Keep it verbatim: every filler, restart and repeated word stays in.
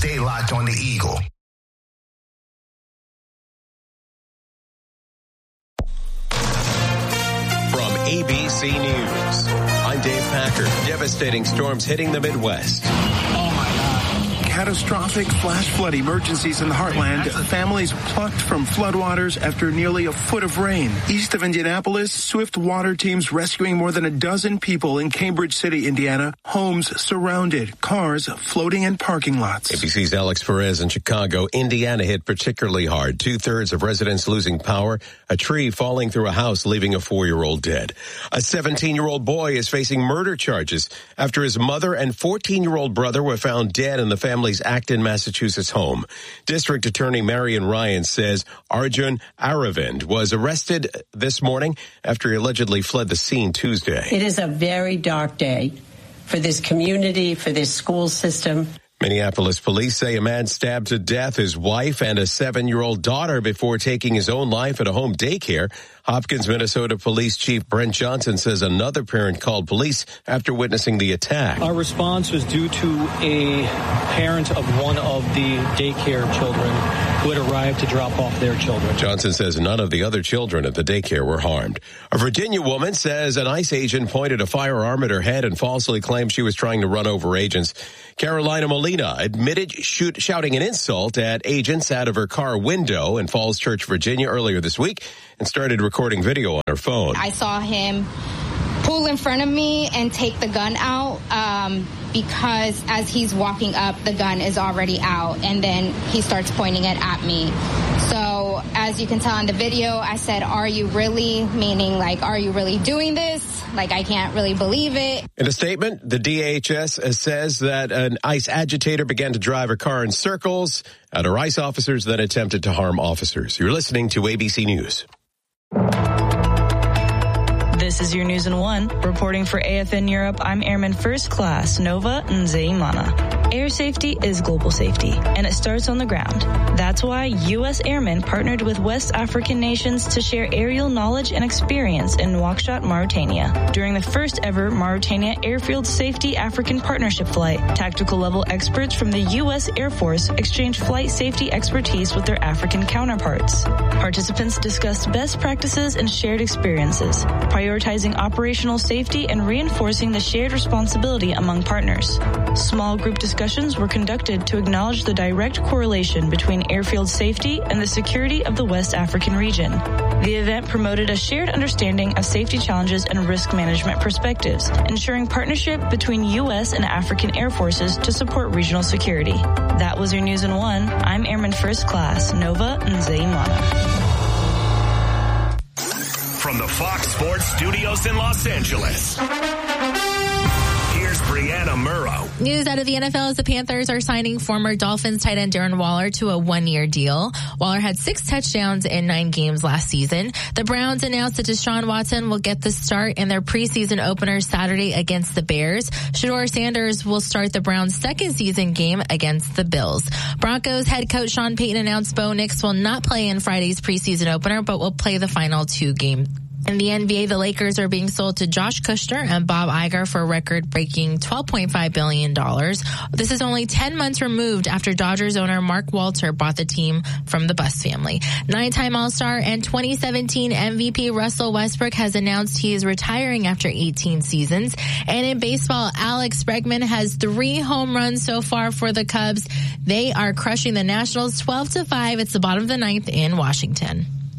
Stay locked on the Eagle. From A B C News, I'm Dave Packer. Devastating storms hitting the Midwest. Catastrophic flash flood emergencies in the heartland. Families plucked from floodwaters after nearly a foot of rain. East of Indianapolis, swift water teams rescuing more than a dozen people in Cambridge City, Indiana. Homes surrounded, cars floating in parking lots. A B C's Alex Perez in Chicago. Indiana hit particularly hard. Two-thirds of residents losing power. A tree falling through a house, leaving a four-year-old dead. A seventeen-year-old boy is facing murder charges after his mother and fourteen-year-old brother were found dead in the family's Acton, Massachusetts home. District Attorney Marion Ryan says Arjun Aravind was arrested this morning after he allegedly fled the scene Tuesday. It is a very dark day for this community, for this school system. Minneapolis police say a man stabbed to death his wife and a seven-year-old daughter before taking his own life at a home daycare. Hopkins, Minnesota Police Chief Brent Johnson says another parent called police after witnessing the attack. Our response was due to a parent of one of the daycare children who had arrived to drop off their children. Johnson says none of the other children at the daycare were harmed. A Virginia woman says an ICE agent pointed a firearm at her head and falsely claimed she was trying to run over agents. Carolina Molina admitted shoot, shouting an insult at agents out of her car window in Falls Church, Virginia earlier this week and started recording video on her phone. I saw him pull in front of me and take the gun out um, because as he's walking up, the gun is already out, and then he starts pointing it at me. So as you can tell in the video, I said, "Are you really?" Meaning, like, are you really doing this? Like, I can't really believe it. In a statement, the D H S says that an ICE agitator began to drive her car in circles at her ICE officers, then attempted to harm officers. You're listening to A B C News. This is your News in One. Reporting for A F N Europe, I'm Airman First Class Nova Nzeimana. Air safety is global safety, and it starts on the ground. That's why U S airmen partnered with West African nations to share aerial knowledge and experience in Nouakchott, Mauritania. During the first ever Mauritania Airfield Safety African Partnership Flight, tactical level experts from the U S Air Force exchanged flight safety expertise with their African counterparts. Participants discussed best practices and shared experiences, prioritizing operational safety and reinforcing the shared responsibility among partners. Small group discussions were conducted to acknowledge the direct correlation between airfield safety and the security of the West African region. The event promoted a shared understanding of safety challenges and risk management perspectives, ensuring partnership between U S and African air forces to support regional security. That was your News in One. I'm Airman First Class Nova Nzeimana. From the Fox Sports Studios in Los Angeles, here's Brianna Murrow. News out of the N F L as the Panthers are signing former Dolphins tight end Darren Waller to a one-year deal. Waller had six touchdowns in nine games last season. The Browns announced that Deshaun Watson will get the start in their preseason opener Saturday against the Bears. Shedeur Sanders will start the Browns' second season game against the Bills. Broncos head coach Sean Payton announced Bo Nix will not play in Friday's preseason opener, but will play the final two games. In the N B A, the Lakers are being sold to Josh Kushner and Bob Iger for a record-breaking twelve point five billion dollars. This is only ten months removed after Dodgers owner Mark Walter bought the team from the Buss family. Nine-time All-Star and twenty seventeen M V P Russell Westbrook has announced he is retiring after eighteen seasons. And in baseball, Alex Bregman has three home runs so far for the Cubs. They are crushing the Nationals twelve to five. It's the bottom of the ninth in Washington.